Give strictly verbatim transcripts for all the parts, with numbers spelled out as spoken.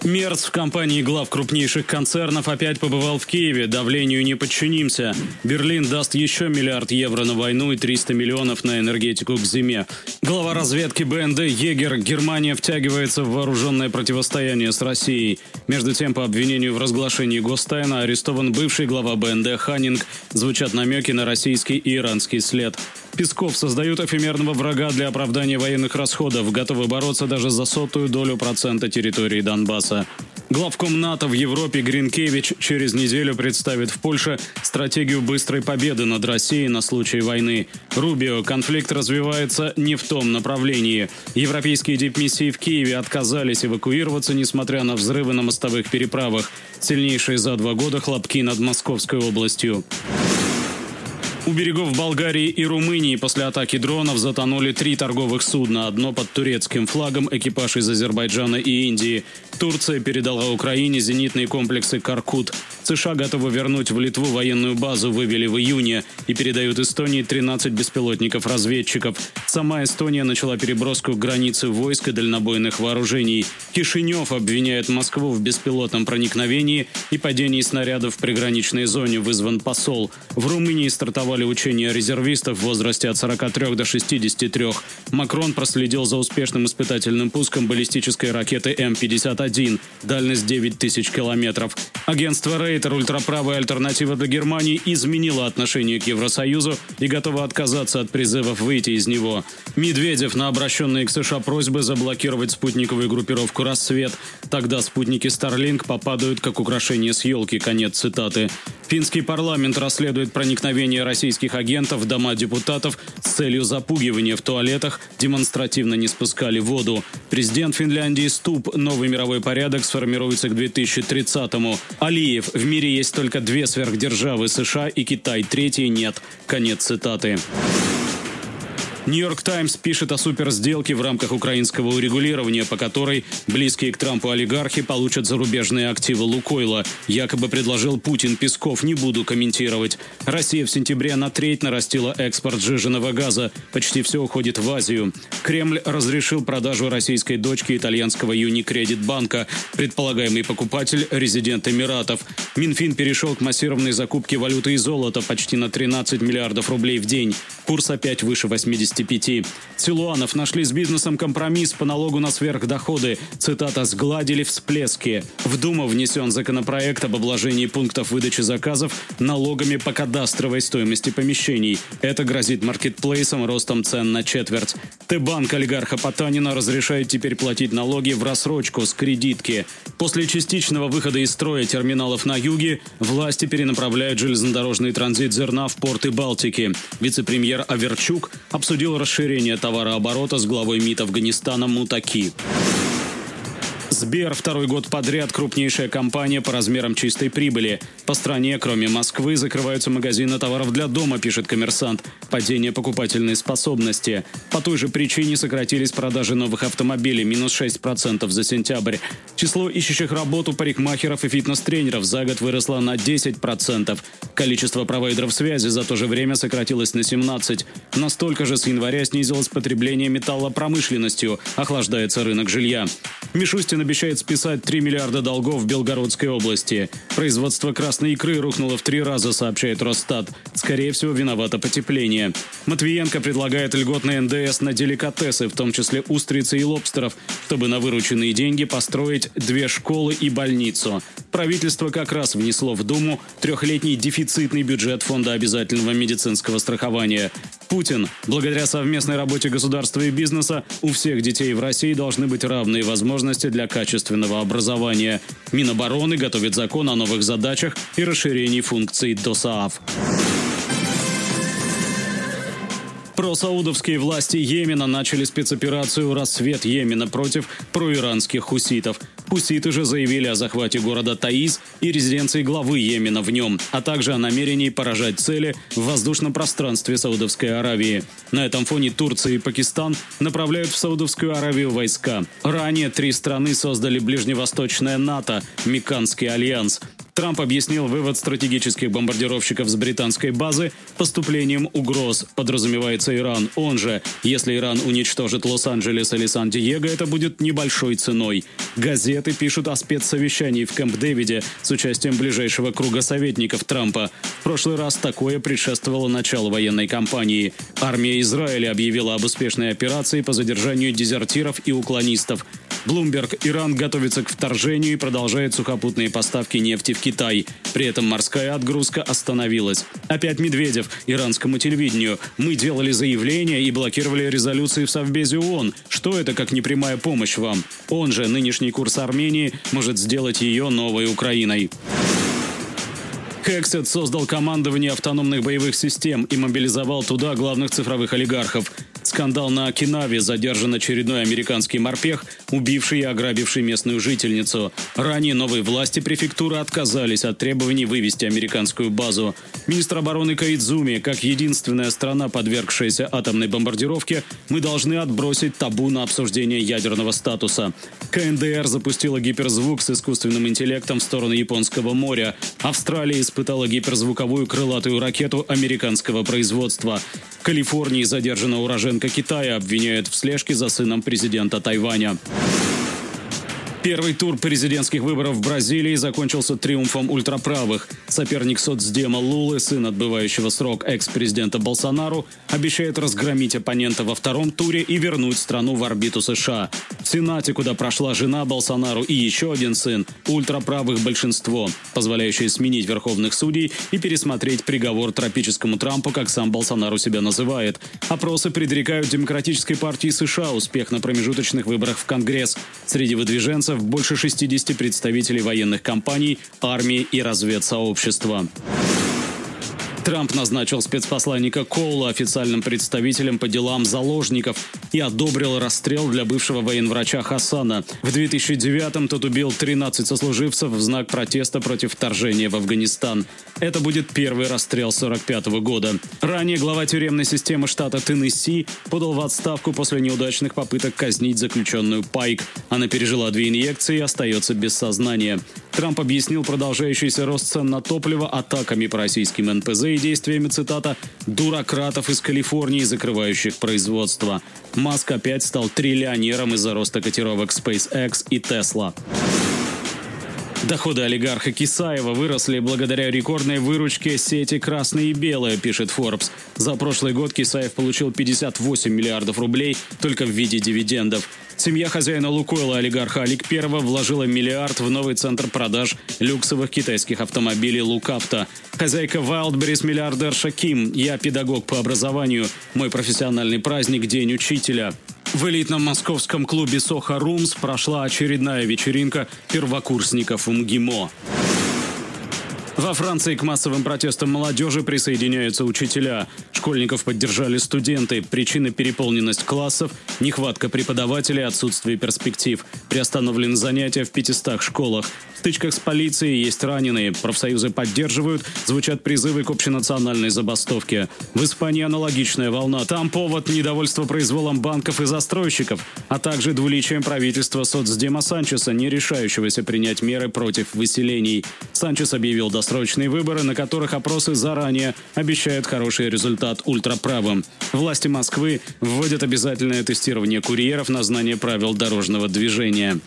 Мерц в компании глав крупнейших концернов опять побывал в Киеве. Давлению не подчинимся. Берлин даст еще миллиард евро на войну и триста миллионов на энергетику к зиме. Глава разведки БНД Егер. Германия втягивается в вооруженное противостояние с Россией. Между тем, по обвинению в разглашении гостайна арестован бывший глава БНД Ханнинг. Звучат намеки на российский и иранский след. Песков создают эфемерного врага для оправдания военных расходов. Готовы бороться даже за сотую долю процента территории Донбасса. Главком НАТО в Европе Гринкевич через неделю представит в Польше стратегию быстрой победы над Россией на случай войны. Рубио. Конфликт развивается не в том направлении. Европейские дипмиссии в Киеве отказались эвакуироваться, несмотря на взрывы на мостовых переправах. Сильнейшие за два года хлопки над Московской областью. У берегов Болгарии и Румынии после атаки дронов затонули три торговых судна. Одно под турецким флагом, экипаж из Азербайджана и Индии. Турция передала Украине зенитные комплексы «Коркут». США готовы вернуть в Литву военную базу, вывели в июне, и передают Эстонии тринадцать беспилотников-разведчиков. Сама Эстония начала переброску к границе войск и дальнобойных вооружений. Кишинев обвиняет Москву в беспилотном проникновении и падении снарядов в приграничной зоне, вызван посол. В Румынии стартовали учения резервистов в возрасте от сорока трёх до шестидесяти трёх. Макрон проследил за успешным испытательным пуском баллистической ракеты Эм пятьдесят один. Дальность девять тысяч километров. Агентство Рейтер, ультраправая альтернатива для Германии, изменило отношение к Евросоюзу и готова отказаться от призывов выйти из него. Медведев на обращенные к США просьбы заблокировать спутниковую группировку «Рассвет». Тогда спутники Starlink попадают как украшение с елки. Конец цитаты. Финский парламент расследует проникновение российских агентов в дома депутатов с целью запугивания в туалетах. Демонстративно не спускали воду. Президент Финляндии Ступ. Новый мировой порядок сформируется к две тысячи тридцатому. Алиев. В мире есть только две сверхдержавы – США и Китай. Третьей нет. Конец цитаты. «Нью-Йорк Таймс» пишет о суперсделке в рамках украинского урегулирования, по которой близкие к Трампу олигархи получат зарубежные активы «Лукойла». Якобы предложил Путин. Песков. Не буду комментировать. Россия в сентябре на треть нарастила экспорт сжиженного газа. Почти все уходит в Азию. Кремль разрешил продажу российской дочки итальянского Юникредит банка. Предполагаемый покупатель – резидент Эмиратов. Минфин перешел к массированной закупке валюты и золота почти на тринадцать миллиардов рублей в день. Курс опять выше восьмидесяти пяти. Силуанов. Нашли с бизнесом компромисс по налогу на сверхдоходы. Цитата: «Сгладили всплески». В Думу внесен законопроект об обложении пунктов выдачи заказов налогами по кадастровой стоимости помещений. Это грозит маркетплейсам ростом цен на четверть. Т-банк олигарха Потанина разрешает теперь платить налоги в рассрочку с кредитки. После частичного выхода из строя терминалов на юге власти перенаправляют железнодорожный транзит зерна в порты Балтики. Вице-премьер Аверчук обсудил расширение товарооборота с главой МИД Афганистана Мутаки. Сбер второй год подряд крупнейшая компания по размерам чистой прибыли. По стране, кроме Москвы, закрываются магазины товаров для дома, пишет «Коммерсант». Падение покупательной способности. По той же причине сократились продажи новых автомобилей, минус шесть процентов за сентябрь. Число ищущих работу парикмахеров и фитнес-тренеров за год выросло на десять процентов. Количество провайдеров связи за то же время сократилось на семнадцать процентов. Настолько же с января снизилось потребление металлопромышленностью, охлаждается рынок жилья. Мишустин обещает списать три миллиарда долгов в Белгородской области. Производство красной икры рухнуло в три раза, сообщает Росстат. Скорее всего, виновато потепление. Матвиенко предлагает льготный эн дэ эс на деликатесы, в том числе устрицы и лобстеров, чтобы на вырученные деньги построить две школы и больницу. Правительство как раз внесло в Думу трехлетний дефицитный бюджет Фонда обязательного медицинского страхования. Путин. Благодаря совместной работе государства и бизнеса у всех детей в России должны быть равные возможности для качественного образования. Минобороны готовит закон о новых задачах и расширении функций ДОСААФ. Просаудовские власти Йемена начали спецоперацию «Рассвет Йемена» против проиранских хуситов. Хуситы же заявили о захвате города Таиз и резиденции главы Йемена в нем, а также о намерении поражать цели в воздушном пространстве Саудовской Аравии. На этом фоне Турция и Пакистан направляют в Саудовскую Аравию войска. Ранее три страны создали ближневосточное НАТО – Мекканский альянс. Трамп объяснил вывод стратегических бомбардировщиков с британской базы поступлением угроз. Подразумевается Иран. Он же, если Иран уничтожит Лос-Анджелес или Сан-Диего, это будет небольшой ценой. Газеты пишут о спецсовещании в Кэмп-Дэвиде с участием ближайшего круга советников Трампа. В прошлый раз такое предшествовало началу военной кампании. Армия Израиля объявила об успешной операции по задержанию дезертиров и уклонистов. Bloomberg: Иран готовится к вторжению и продолжает сухопутные поставки нефти в Китай. При этом морская отгрузка остановилась. Опять Медведев иранскому телевидению: мы делали заявления и блокировали резолюции в Совбезе ООН. Что это, как непрямая помощь вам? Он же, нынешний курс Армении может сделать ее новой Украиной. Hexet создал командование автономных боевых систем и мобилизовал туда главных цифровых олигархов. Скандал на Окинаве: задержан очередной американский морпех, убивший и ограбивший местную жительницу. Ранее новые власти префектуры отказались от требований вывести американскую базу. Министр обороны Коидзуми: как единственная страна, подвергшаяся атомной бомбардировке, мы должны отбросить табу на обсуждение ядерного статуса. КНДР запустила гиперзвук с искусственным интеллектом в сторону Японского моря. Австралия испытала гиперзвуковую крылатую ракету американского производства. В Калифорнии задержана уроженка Китая, обвиняют в слежке за сыном президента Тайваня. Первый тур президентских выборов в Бразилии закончился триумфом ультраправых. Соперник соцдема Лулы, сын отбывающего срок экс-президента Болсонару, обещает разгромить оппонента во втором туре и вернуть страну в орбиту США. В Сенате, куда прошла жена Болсонару и еще один сын, ультраправых большинство, позволяющее сменить верховных судей и пересмотреть приговор тропическому Трампу, как сам Болсонару себя называет. Опросы предрекают Демократической партии США успех на промежуточных выборах в Конгресс. Среди выдвиженцев больше шестидесяти представителей военных компаний, армии и разведсообщества. Трамп назначил спецпосланника Коула официальным представителем по делам заложников и одобрил расстрел для бывшего военврача Хасана. В две тысячи девятом тот убил тринадцать сослуживцев в знак протеста против вторжения в Афганистан. Это будет первый расстрел сорок пятого года. Ранее глава тюремной системы штата Теннесси подал в отставку после неудачных попыток казнить заключенную Пайк. Она пережила две инъекции и остается без сознания. Трамп объяснил продолжающийся рост цен на топливо атаками по российским эн пэ зэ и действиями, цитата, «бюрократов из Калифорнии, закрывающих производство». Маск опять стал триллионером из-за роста котировок SpaceX и Tesla. Доходы олигарха Кисаева выросли благодаря рекордной выручке сети «Красное и белое», пишет Forbes. За прошлый год Кисаев получил пятьдесят восемь миллиардов рублей только в виде дивидендов. Семья хозяина «Лукойла» олигарха Аликперова вложила миллиард в новый центр продаж люксовых китайских автомобилей «Лукавто». Хозяйка Wildberries миллиардерша Ким: «Я педагог по образованию. Мой профессиональный праздник – День учителя». В элитном московском клубе «Сохо Румс» прошла очередная вечеринка первокурсников МГИМО. Во Франции к массовым протестам молодежи присоединяются учителя. Школьников поддержали студенты. Причина – переполненность классов, нехватка преподавателей, отсутствие перспектив. Приостановлены занятия в пятистах школах. В стычках с полицией есть раненые. Профсоюзы поддерживают. Звучат призывы к общенациональной забастовке. В Испании аналогичная волна. Там повод – недовольство произволом банков и застройщиков, а также двуличием правительства соцдема Санчеса, не решающегося принять меры против выселений. Санчес объявил досрочные выборы, на которых опросы заранее обещают хороший результат ультраправым. Власти Москвы вводят обязательное тестирование курьеров на знание правил дорожного движения.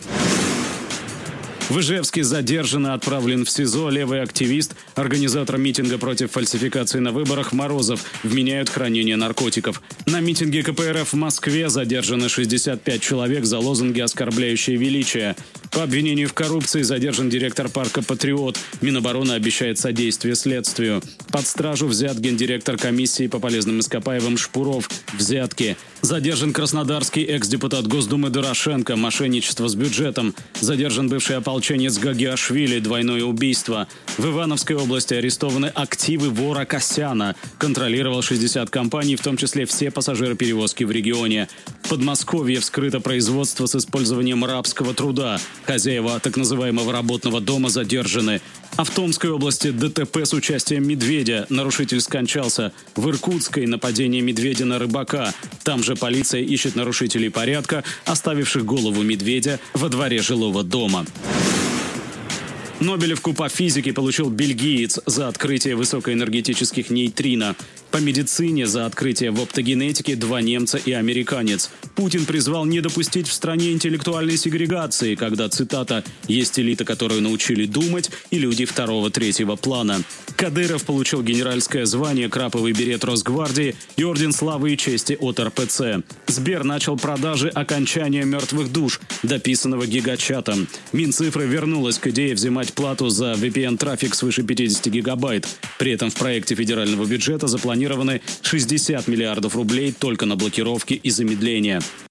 В Ижевске задержан и отправлен в СИЗО левый активист, организатор митинга против фальсификации на выборах Морозов, вменяют хранение наркотиков. На митинге ка пэ эр эф в Москве задержаны шестьдесят пять человек за лозунги, оскорбляющие величие. По обвинению в коррупции задержан директор парка «Патриот». Минобороны обещает содействие следствию. Под стражу взят гендиректор комиссии по полезным ископаемым Шпуров. Взятки. Задержан краснодарский экс-депутат Госдумы Дорошенко. Мошенничество с бюджетом. Задержан бывший ополченец Гагиашвили. Двойное убийство. В Ивановской области арестованы активы вора Косяна. Контролировал шестьдесят компаний, в том числе все пассажироперевозки в регионе. В Подмосковье вскрыто производство с использованием рабского труда. Хозяева так называемого работного дома задержаны. А в Томской области дэ тэ пэ с участием медведя. Нарушитель скончался. В Иркутской нападение медведя на рыбака. Там же полиция ищет нарушителей порядка, оставивших голову медведя во дворе жилого дома. Нобелевку по физике получил бельгиец за открытие высокоэнергетических нейтрино. По медицине за открытие в оптогенетике два немца и американец. Путин призвал не допустить в стране интеллектуальной сегрегации, когда, цитата, «есть элита, которую научили думать, и люди второго-третьего плана». Кадыров получил генеральское звание, краповый берет Росгвардии и орден славы и чести от эр пэ цэ. Сбер начал продажи окончания мертвых душ, дописанного гигачатом. Минцифры вернулась к идее взимать плату за ви пи эн-трафик свыше пятьдесят гигабайт. При этом в проекте федерального бюджета запланированы шестьдесят миллиардов рублей только на блокировки и замедления.